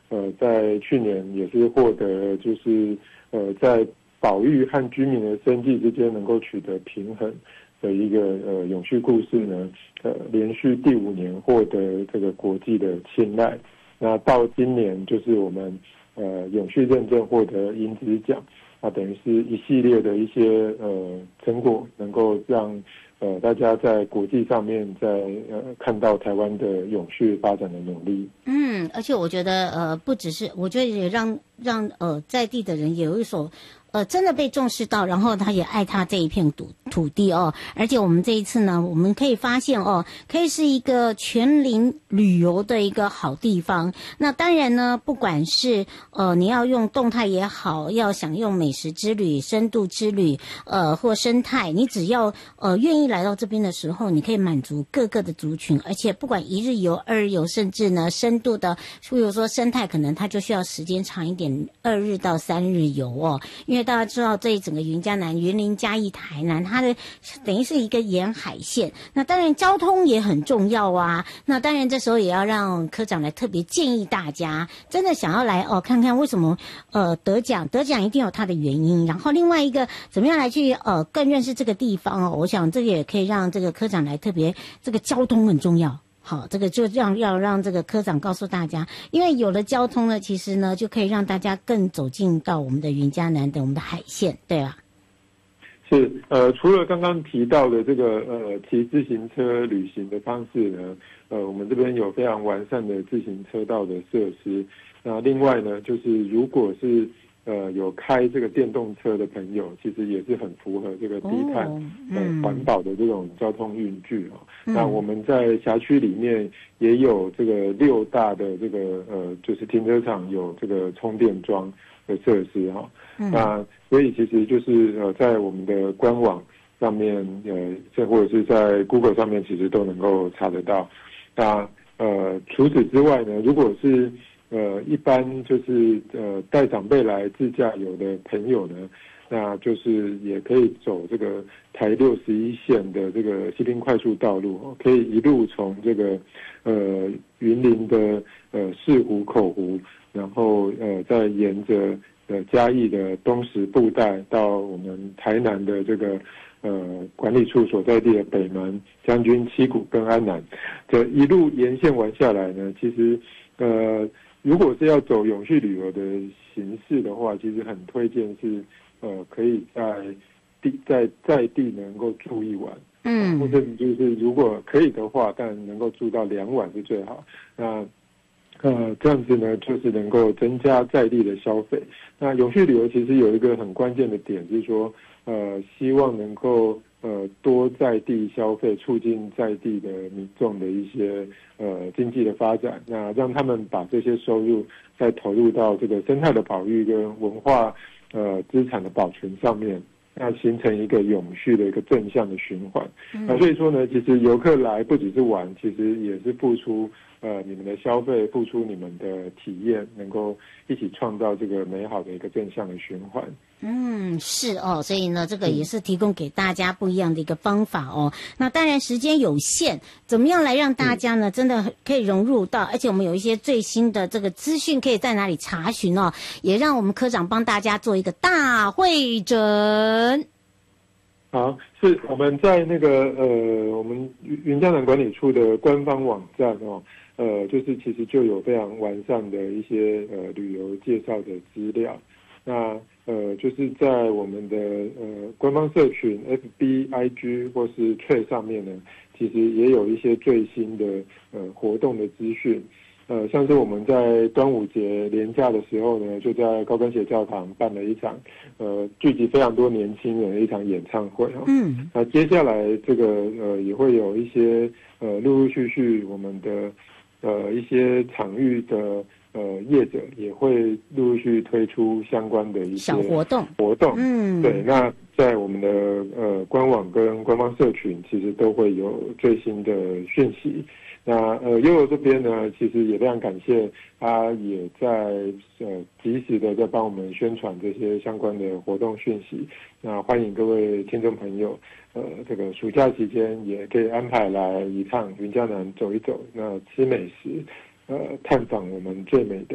在去年也是获得就是在保育和居民的生计之间能够取得平衡的一个永续故事呢，连续第5年获得这个国际的青睐。那到今年就是我们永续认证获得银质奖，等于是一系列的一些成果，能够让大家在国际上面在看到台湾的永续发展的努力。 而且我觉得不只是，我觉得也让在地的人也有一所真的被重视到，然后他也爱他这一片土地哦。而且我们这一次呢，我们可以发现哦，可以是一个全龄旅游的一个好地方。那当然呢，不管是你要用动态也好，要想用美食之旅、深度之旅，或生态，你只要愿意来到这边的时候，你可以满足各个的族群，而且不管1日游、2日游，甚至呢深度的，比如说生态，可能它就需要时间长一点，2日到3日游哦，因为大家知道这一整个云嘉南、云林、嘉义、台南，它的等于是一个沿海线。那当然交通也很重要啊。那当然这时候也要让科长来特别建议大家，真的想要来看看为什么得奖一定有它的原因。然后另外一个怎么样来去更认识这个地方哦，我想这个也可以让这个科长来特别，这个交通很重要。好，这个就要让这个科长告诉大家，因为有了交通呢，其实呢就可以让大家更走进到我们的云嘉南的我们的海线，对吧？ 是，除了刚刚提到的这个骑自行车旅行的方式呢，我们这边有非常完善的自行车道的设施。那另外呢，就是如果是有开这个电动车的朋友，其实也是很符合这个低碳环保的这种交通运具哦。那我们在辖区里面也有这个6大的这个就是停车场有这个充电桩的设施哈。那所以其实就是在我们的官网上面或者是在 Google 上面其实都能够查得到。那除此之外呢，如果是一般就是带长辈来自驾游的朋友呢，那就是也可以走这个台61线的这个西滨快速道路，可以一路从这个云林的四湖口湖，然后再沿着嘉义的东石布袋到我们台南的这个管理处所在地的北门、将军、七股跟安南，这一路沿线玩下来呢，其实如果是要走永续旅游的形式的话，其实很推荐是可以在地能够住1晚，或者就是如果可以的话，但能够住到2晚是最好。那这样子呢，就是能够增加在地的消费。那永续旅游其实有一个很关键的点，就是说希望能够多在地消费，促进在地的民众的一些经济的发展，那让他们把这些收入再投入到这个生态的保育跟文化资产的保存上面，那形成一个永续的一个正向的循环。所以说呢，其实游客来不只是玩，其实也是付出你们的消费，付出你们的体验，能够一起创造这个美好的一个正向的循环。 是哦，所以呢，这个也是提供给大家不一样的一个方法哦。那当然时间有限，怎么样来让大家呢真的可以融入到，而且我们有一些最新的这个资讯可以在哪里查询哦，也让我们科长帮大家做一个大会诊。 好，是我们在那个我们云嘉南管理处的官方网站哦，就是其实就有非常完善的一些旅游介绍的资料。那就是在我们的官方社群 FB、IG 或是 Threads 上面呢，其实也有一些最新的活动的资讯。像是我们在端午节连假的时候呢，就在高跟鞋教堂办了一场聚集非常多年轻人的一场演唱会哦。那接下来这个也会有一些陆陆续续我们的一些场域的业者也会陆陆续续推出相关的一些小活动。 对，那在我们的官网跟官方社群其实都会有最新的讯息。那悠悠这边呢，其实也非常感谢他，也在及时的在帮我们宣传这些相关的活动讯息。那欢迎各位听众朋友，这个暑假期间也可以安排来一趟云嘉南走一走，那吃美食，探访我们最美的